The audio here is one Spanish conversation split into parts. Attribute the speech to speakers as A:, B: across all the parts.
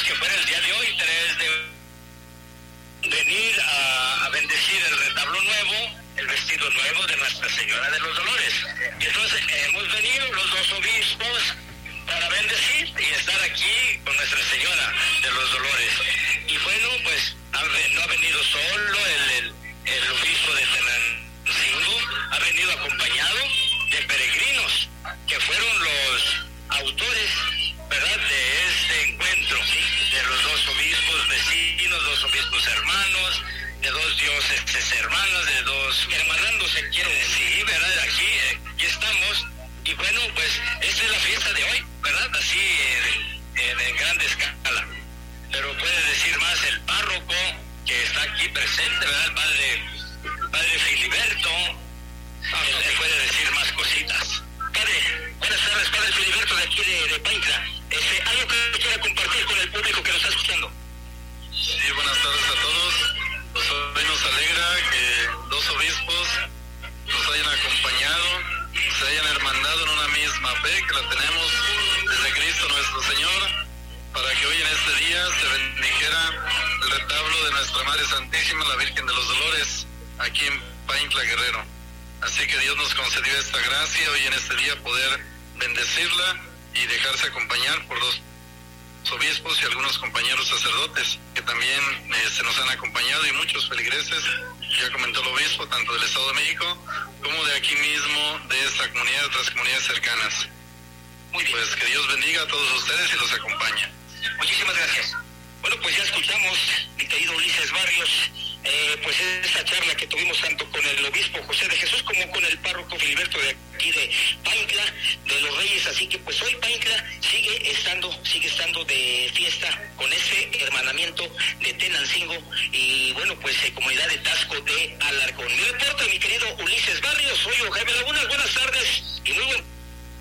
A: que fuera el día de hoy, 3 de venir a bendecir el retablo nuevo, el vestido nuevo de Nuestra Señora de los Dolores. Y entonces hemos venido los dos obispos para bendecir y estar aquí con Nuestra Señora de los Dolores. Y bueno, pues no ha venido solo el obispo de Tenancingo, ha venido acompañado de peregrinos que fueron los autores, ¿verdad?, de este encuentro, de los dos obispos vecinos, dos obispos hermanos, de dos diócesis hermanas, de dos hermanándose, quiere decir, ¿verdad? Aquí estamos, y bueno, pues esta es la fiesta de hoy, ¿verdad? Así en grande escala. Pero puede decir más el párroco que está aquí presente, ¿verdad? El padre Filiberto, él puede decir más cositas. Padre, buenas tardes, padre Filiberto de aquí de Paintla. ¿Algo que quiera compartir con el público que nos está escuchando?
B: Sí, buenas tardes a todos. Pues hoy nos alegra que dos obispos nos hayan acompañado, se hayan hermandado en una misma fe, que la tenemos desde Cristo nuestro Señor, para que hoy en este día se bendijera el retablo de Nuestra Madre Santísima, la Virgen de los Dolores, aquí en Paintla, Guerrero. Así que Dios nos concedió esta gracia hoy en este día poder bendecirla y dejarse acompañar por dos obispos y algunos compañeros sacerdotes que también se nos han acompañado, y muchos feligreses, ya comentó el obispo, tanto del Estado de México como de aquí mismo, de esta comunidad y de otras comunidades cercanas.
A: Muy bien.
B: Pues que Dios bendiga a todos ustedes y los acompañe.
A: Muchísimas gracias. Bueno, pues ya escuchamos, mi querido Ulises Barrios, pues esta charla que tuvimos tanto con el obispo José de Jesús como con el párroco Filiberto de aquí de Paintla, de los Reyes. Así que pues hoy Paintla sigue estando de fiesta con ese hermanamiento de Tenancingo y bueno, pues comunidad de Taxco de Alarcón. Mi reporte, mi querido Ulises Barrios, soy Jaime Laguna, buenas tardes y muy buen.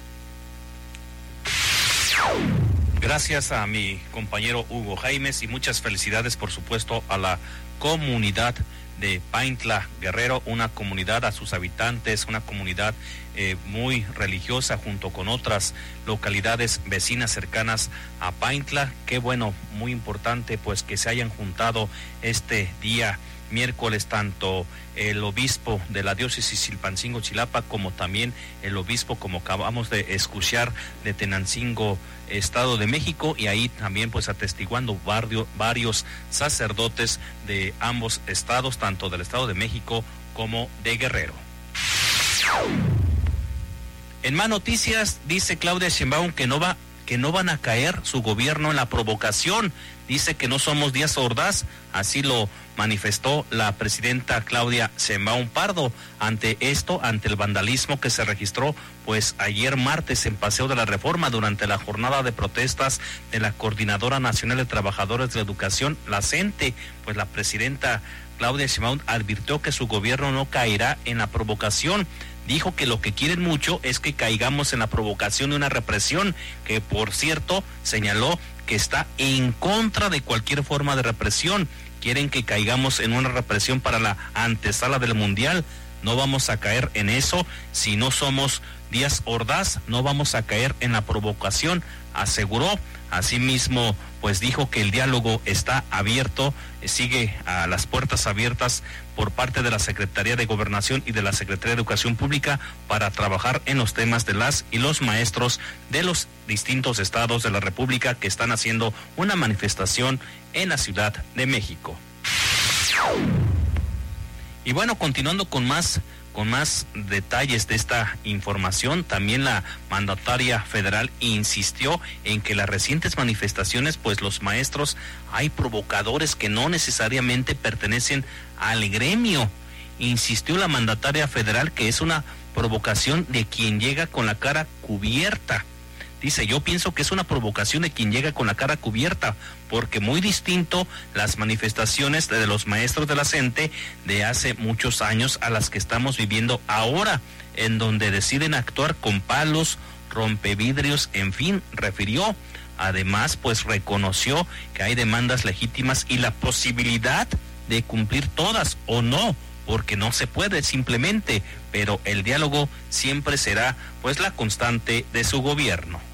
C: Gracias a mi compañero Hugo Jaimes y muchas felicidades, por supuesto, a la comunidad de Paintla, Guerrero, una comunidad, a sus habitantes, una comunidad muy religiosa junto con otras localidades vecinas cercanas a Paintla. Qué bueno, muy importante pues que se hayan juntado este día miércoles tanto el obispo de la diócesis Silpancingo Chilapa como también el obispo, como acabamos de escuchar, de Tenancingo, Estado de México, y ahí también pues atestiguando varios sacerdotes de ambos estados, tanto del Estado de México como de Guerrero. En más noticias, dice Claudia Sheinbaum que no van a caer su gobierno en la provocación. Dice que no somos Díaz Ordaz, así lo manifestó la presidenta Claudia Sheinbaum Pardo ante el vandalismo que se registró pues ayer martes en Paseo de la Reforma durante la jornada de protestas de la Coordinadora Nacional de Trabajadores de la Educación, la CENTE. Pues la presidenta Claudia Sheinbaum advirtió que su gobierno no caerá en la provocación. Dijo que lo que quieren mucho es que caigamos en la provocación de una represión, que por cierto señaló que está en contra de cualquier forma de represión. Quieren que caigamos en una represión para la antesala del Mundial. No vamos a caer en eso. Si no somos Díaz Ordaz, no vamos a caer en la provocación, aseguró. Asimismo, pues dijo que el diálogo está abierto, sigue a las puertas abiertas por parte de la Secretaría de Gobernación y de la Secretaría de Educación Pública para trabajar en los temas de las y los maestros de los distintos estados de la República que están haciendo una manifestación en la Ciudad de México. Y bueno, continuando con más detalles de esta información, también la mandataria federal insistió en que las recientes manifestaciones, pues los maestros, hay provocadores que no necesariamente pertenecen al gremio. Insistió la mandataria federal que es una provocación de quien llega con la cara cubierta. Dice, yo pienso que es una provocación de quien llega con la cara cubierta, porque muy distinto las manifestaciones de los maestros de la CENTE de hace muchos años a las que estamos viviendo ahora, en donde deciden actuar con palos, rompevidrios, en fin, refirió. Además, pues reconoció que hay demandas legítimas y la posibilidad de cumplir todas o no, porque no se puede simplemente, pero el diálogo siempre será pues la constante de su gobierno.